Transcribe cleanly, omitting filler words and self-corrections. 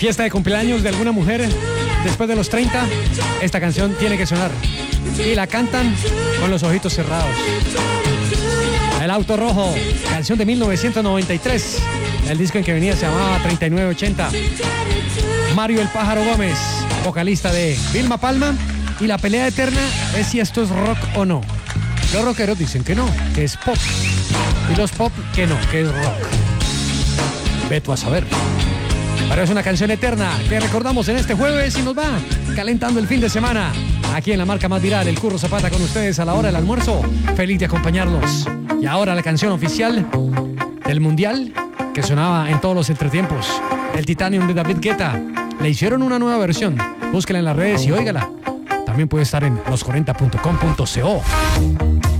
Fiesta de cumpleaños de alguna mujer después de los 30, esta canción tiene que sonar. Y la cantan con los ojitos cerrados. El auto rojo, canción de 1993. El disco en que venía se llamaba 3980. Mario el Pájaro Gómez, vocalista de Vilma Palma. Y la pelea eterna es si esto es rock o no. Los rockeros dicen que no, que es pop. Y los pop que no, que es rock. Ve tú a saber. Pero es una canción eterna que recordamos en este jueves y nos va calentando el fin de semana. Aquí en la marca más viral, el Curro Zapata con ustedes a la hora del almuerzo. Feliz de acompañarlos. Y ahora la canción oficial del Mundial que sonaba en todos los entretiempos. El Titanium de David Guetta. Le hicieron una nueva versión. Búsquela en las redes y óigala. También puede estar en los40.com.co.